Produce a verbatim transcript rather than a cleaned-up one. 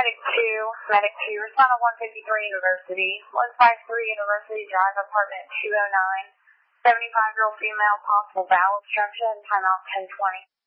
Medic two, Medic two, respond to one fifty-three University, one fifty-three University Drive, apartment two oh nine, seventy-five-year-old female, possible bowel obstruction, timeout ten twenty.